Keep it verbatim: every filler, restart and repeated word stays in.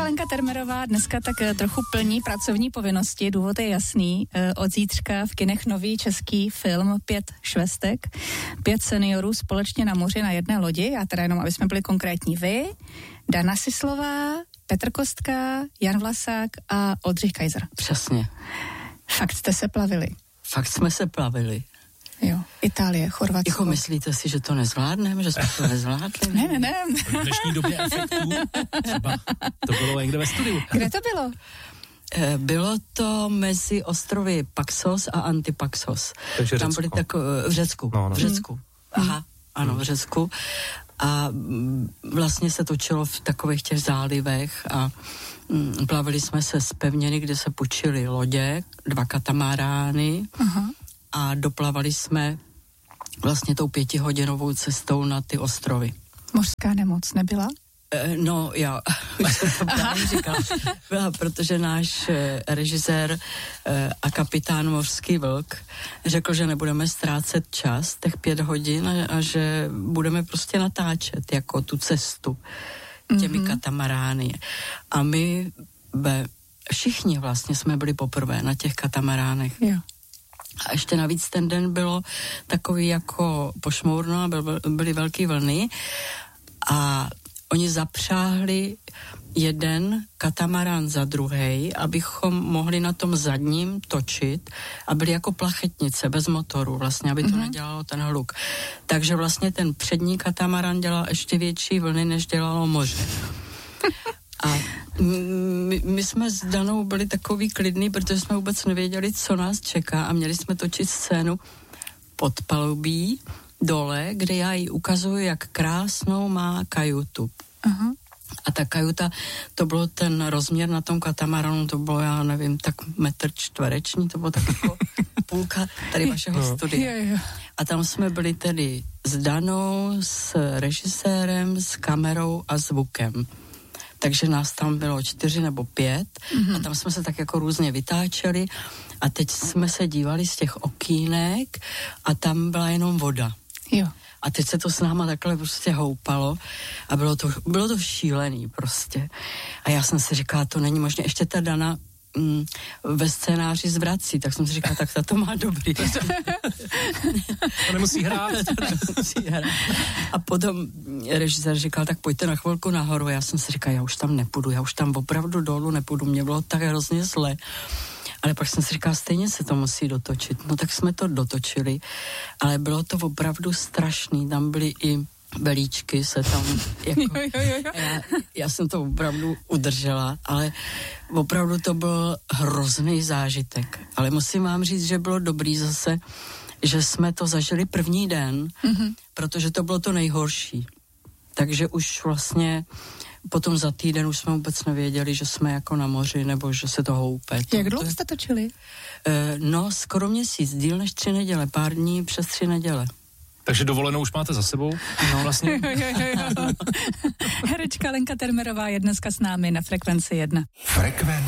Lenka Termerová dneska tak trochu plní pracovní povinnosti, důvod je jasný. Od zítřka v kinech nový český film Pět švestek, pět seniorů společně na moři na jedné lodi, já teda jenom, aby jsme byli konkrétní, vy, Dana Sislová, Petr Kostka, Jan Vlasák a Oldřich Kaiser. Přesně. Fakt jste se plavili? Fakt jsme se plavili. Jo, Itálie, Chorvatsko. Jako myslíte si, že to nezvládneme, že jsme to nezvládli? Ne, ne, ne. V dnešní době efektů třeba to bylo někde ve studiu. Kde to bylo? Bylo to mezi ostrovy Paxos a Antipaxos. Takže tam Řecko. byly tak v Řecku. No, no. V Řecku. Hmm. Aha, ano, v Řecku. A vlastně se točilo v takových těch zálivech a plavili jsme se z pevniny, kde se půjčily lodě, dva katamarány. Aha. A doplavali jsme vlastně tou pětihodinovou cestou na ty ostrovy. Mořská nemoc nebyla? E, no, já už jsem to právě říkala. Byla, protože náš e, režisér e, a kapitán Mořský vlk řekl, že nebudeme ztrácet čas, těch pět hodin a, a že budeme prostě natáčet jako tu cestu těmi mm-hmm. katamarány. A my be, všichni vlastně jsme byli poprvé na těch katamaránech. Jo. A ještě navíc ten den bylo takový jako pošmourno a byl, byly velké vlny a oni zapřáhli jeden katamarán za druhej, abychom mohli na tom zadním točit a byli jako plachetnice bez motoru vlastně, aby to mm-hmm. nedělalo ten hluk. Takže vlastně ten přední katamarán dělal ještě větší vlny, než dělalo moře. A my, my jsme s Danou byli takový klidný, protože jsme vůbec nevěděli, co nás čeká a měli jsme točit scénu pod palubí dole, kde já jí ukazuju, jak krásnou má kajutu. Uh-huh. A ta kajuta, to bylo ten rozměr na tom katamaranu, to bylo, já nevím, tak metr čtvereční, to bylo tak jako půlka tady vašeho studia. A tam jsme byli tedy s Danou, s režisérem, s kamerou a zvukem. Takže nás tam bylo čtyři nebo pět mm-hmm. a tam jsme se tak jako různě vytáčeli a teď jsme se dívali z těch okýnek a tam byla jenom voda. Jo. A teď se to s náma takhle prostě houpalo a bylo to, bylo to šílený prostě. A já jsem si říkala, to není možné, ještě ta Dana mm, ve scénáři zvrací, tak jsem si říkala, tak ta to má dobrý. To nemusí hrát. to nemusí hrát. A potom režisér říkal, tak pojďte na chvilku nahoru. Já jsem si říkala, já už tam nepůjdu, já už tam opravdu dolů nepůjdu, mě bylo tak hrozně zle. Ale pak jsem si říkala, stejně se to musí dotočit. No tak jsme to dotočili, ale bylo to opravdu strašný, tam byly i belíčky se tam, jako, jo, jo, jo. Já, já jsem to opravdu udržela, ale opravdu to byl hrozný zážitek. Ale musím vám říct, že bylo dobrý zase, že jsme to zažili první den, mm-hmm. protože to bylo to nejhorší. Takže už vlastně potom za týden už jsme vůbec nevěděli, že jsme jako na moři, nebo že se to houpe. Jak dlouho jste točili? No, skoro měsíc, díl než tři neděle, pár dní přes tři neděle. Takže dovolenou už máte za sebou? No, vlastně. jo, jo, jo. Herečka Lenka Termerová je dneska s námi na Frekvenci jedna. Frekvence